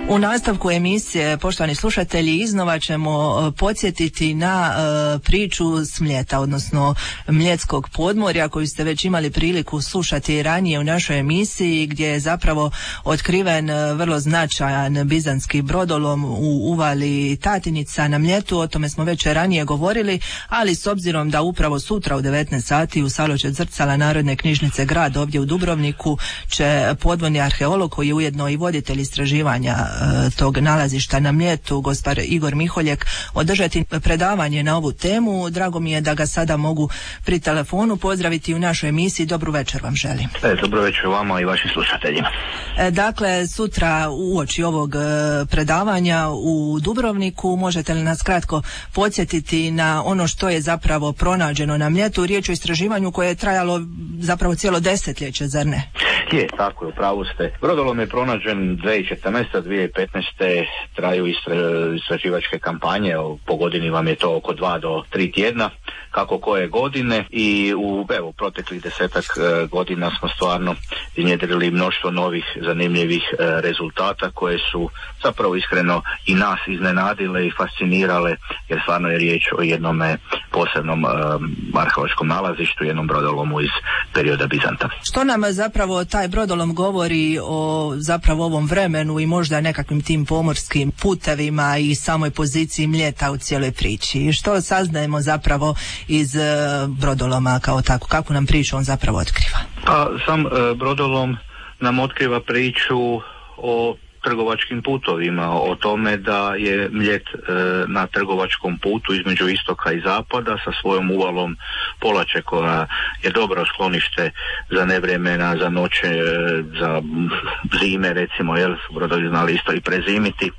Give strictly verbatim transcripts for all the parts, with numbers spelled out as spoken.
U nastavku emisije, poštovani slušatelji, iznova ćemo podsjetiti na e, priču s Mljeta, odnosno Mljetskog podmorja, koju ste već imali priliku slušati ranije u našoj emisiji, gdje je zapravo otkriven vrlo značajan bizantski brodolom u uvali Tatinica na Mljetu. O tome smo već ranije govorili, ali s obzirom da upravo sutra u devetnaest sati u Saloče Zrcala Narodne knjižnice Grad ovdje u Dubrovniku će podvodni arheolog, koji je ujedno i voditelj istraživanja tog nalazišta na Mljetu, gospar Igor Miholjek, održati predavanje na ovu temu. Drago mi je da ga sada mogu pri telefonu pozdraviti u našoj emisiji. Dobru večer vam želim. E, dobro večer vama i vašim slušateljima. E, dakle, sutra uoči ovog e, predavanja u Dubrovniku, možete li nas kratko podsjetiti na ono što je zapravo pronađeno na Mljetu? Riječ o istraživanju koje je trajalo zapravo cijelo desetljeće, zar ne? Je, tako je, u pravu ste. Brodolom je pronađen dvije tisuće četrnaeste. dvije tisuće petnaeste traju istraživačke kampanje, po godini vam je to oko dva do tri tjedna, kako koje godine, i u evo, proteklih desetak e, godina smo stvarno iznjedrili mnoštvo novih zanimljivih e, rezultata koje su zapravo iskreno i nas iznenadile i fascinirale, jer stvarno je riječ o jednome posebnom e, arheološkom nalazištu, jednom brodolomu iz perioda Bizanta. Što nam zapravo taj brodolom govori o zapravo ovom vremenu i možda nekakvim tim pomorskim putevima i samoj poziciji Mljeta u cijeloj priči? Što saznajemo zapravo iz uh, brodoloma kao tako? Kako nam priču on zapravo otkriva? Pa sam uh, brodolom nam otkriva priču o trgovačkim putovima, o tome da je Mljet e, na trgovačkom putu između istoka i zapada sa svojom uvalom Polače, koja je dobro sklonište za nevremena, za noće, e, za zime, recimo, jel su brodovi znali isto i prezimiti.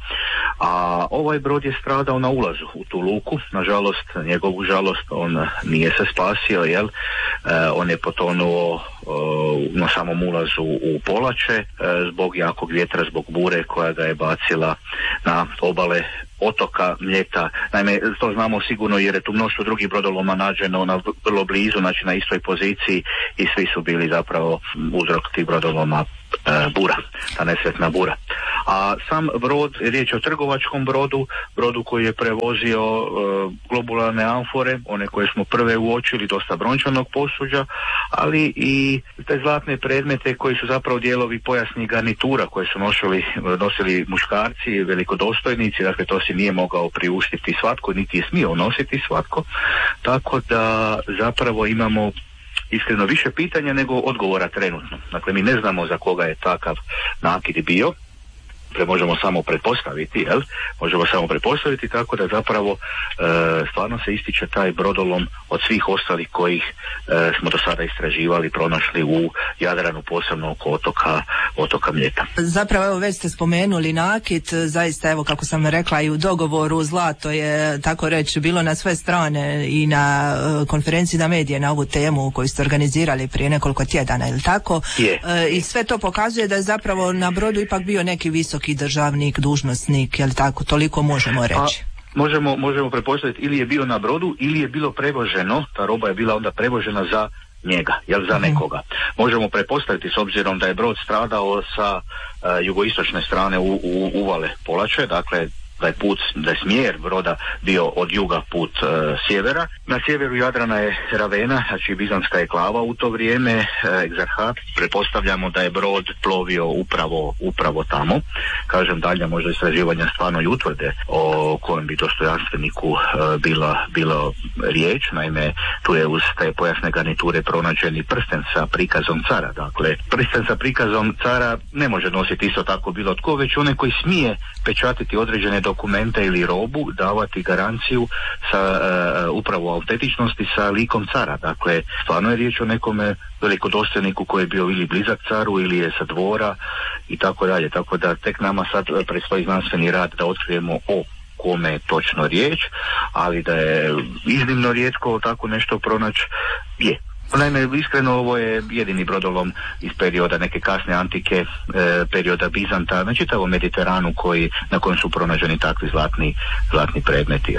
A ovaj brod je stradao na ulazu u tu luku, nažalost, njegovu žalost, on nije se spasio, jel, e, on je potonuo e, na samom ulazu u Polače e, zbog jakog vjetra, zbog bure koja ga je bacila na obale otoka Mljeta. Naime, to znamo sigurno jer je tu mnoštvo drugih brodoloma nađeno na vrlo blizu, znači na istoj poziciji, i svi su bili zapravo uzrok tih brodoloma e, bura, ta nesretna bura. A sam brod, riječ je o trgovačkom brodu, brodu koji je prevozio e, globularne amfore, one koje smo prve uočili, dosta brončanog posuđa, ali i te zlatne predmete koji su zapravo dijelovi pojasnih garnitura koje su nosili, nosili muškarci, velikodostojnici, dakle to si nije mogao priuštiti svatko, niti je smio nositi svatko, tako da zapravo imamo iskreno više pitanja nego odgovora trenutno. Dakle, mi ne znamo za koga je takav nakit bio, možemo samo pretpostaviti, jel? Možemo samo pretpostaviti, tako da zapravo e, stvarno se ističe taj brodolom od svih ostalih kojih e, smo do sada istraživali, pronašli u Jadranu, posebno oko otoka, otoka Mljeta. Zapravo, evo, već ste spomenuli nakit, zaista, evo, kako sam rekla i u dogovoru, zlato je, tako reći, bilo na sve strane i na e, konferenciji na medije na ovu temu koju ste organizirali prije nekoliko tjedana, ili tako? Je. E, I sve to pokazuje da je zapravo na brodu ipak bio neki visok i državnik, dužnosnik, jel tako, toliko možemo reći? A, možemo, možemo pretpostaviti, ili je bio na brodu, ili je bilo prevoženo, ta roba je bila onda prevožena za njega, jel za mm-hmm. nekoga. Možemo pretpostaviti, s obzirom da je brod stradao sa uh, jugoistočne strane u, u, uvale Polače, dakle da je put, da je smjer broda bio od juga put e, sjevera. Na sjeveru Jadrana je Ravena, znači bizantska enklava u to vrijeme, e, egzarhat. Pretpostavljamo da je brod plovio upravo, upravo tamo. Kažem, dalje možda istraživanja stvarno i utvrde o kojem bi dostojanstveniku e, bila, bilo riječ. Naime, tu je uz te pojasne garniture pronađeni prsten sa prikazom cara. Dakle, prsten sa prikazom cara ne može nositi isto tako bilo tko, već onaj koji smije pečatiti određene dokumente ili robu, davati garanciju sa uh, upravo autentičnosti sa likom cara. Dakle, stvarno je riječ o nekome velikodostojniku koji je bio ili blizak caru ili je sa dvora i tako dalje. Tako da tek nama sad predstoji znanstveni rad da otkrijemo o kome je točno riječ, ali da je iznimno rijetko tako nešto pronaći je. Naime, iskreno ovo je jedini brodolom iz perioda neke kasne antike, e, perioda Bizanta, na čitavom Mediteranu koji, na kojem su pronađeni takvi zlatni, zlatni predmeti. Jel?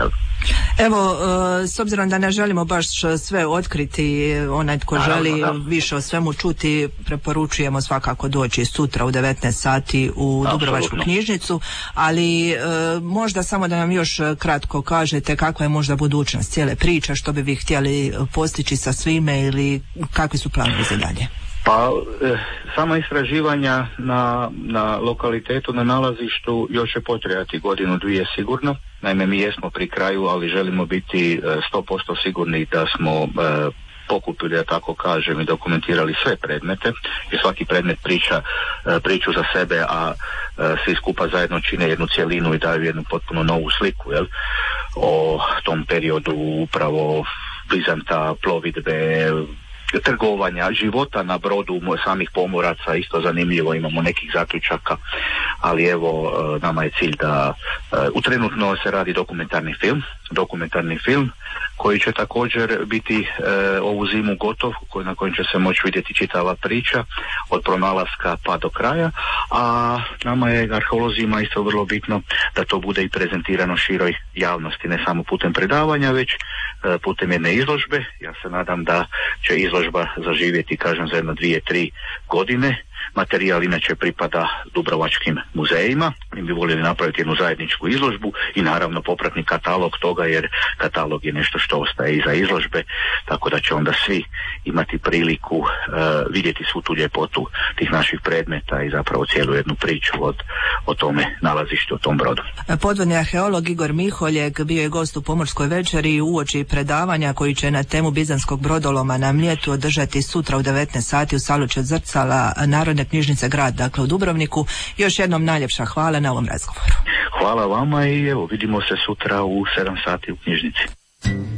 Evo, s obzirom da ne želimo baš sve otkriti, onaj tko Naravno, želi da. više o svemu čuti, preporučujemo svakako doći sutra u devetnaest sati u Dubrovačku Apsolutno. knjižnicu, ali e, možda samo da nam još kratko kažete kakva je možda budućnost cijele priče, što bi vi htjeli postići sa svime ili kakvi su planovi za dalje? Pa, e, sama istraživanja na, na lokalitetu, na nalazištu još će potrebati godinu, dvije sigurno. Naime, mi jesmo pri kraju, ali želimo biti sto posto sigurni da smo e, pokupili, da tako kažem, i dokumentirali sve predmete, jer svaki predmet priča e, priču za sebe, a e, svi skupa zajedno čine jednu cjelinu i daju jednu potpuno novu sliku, jel, o tom periodu upravo Bizanta, plovidbe, trgovanja, života na brodu samih pomoraca, isto zanimljivo, imamo nekih zaključaka, ali evo, nama je cilj da u trenutno se radi dokumentarni film, dokumentarni film koji će također biti e, ovu zimu gotov, na kojem će se moći vidjeti čitava priča od pronalaska pa do kraja, a nama je arheolozima isto vrlo bitno da to bude i prezentirano široj javnosti, ne samo putem predavanja, već e, putem jedne izložbe. Ja se nadam da će izložba zaživjeti, kažem, za jedno dvije, tri godine. Materijal inače pripada Dubrovačkim muzejima. Mi bi voljeli napraviti jednu zajedničku izložbu i naravno popratni katalog toga, jer katalog je nešto što ostaje iza izložbe, tako da će onda svi imati priliku uh, vidjeti svu tu ljepotu tih naših predmeta i zapravo cijelu jednu priču od, o tome nalazištu, o tom brodu. Podvodni arheolog Igor Miholjek bio je gost u Pomorskoj večeri uoči predavanja koji će na temu bizanskog brodoloma na Mljetu održati sutra u devetnaest sati u Saluče Zrcala Narodne knjižnice Grad, dakle u Dubrovniku. Još jednom najljepša hvala na ovom razgovoru. Hvala vama i evo vidimo se sutra u sedam sati u knjižnici.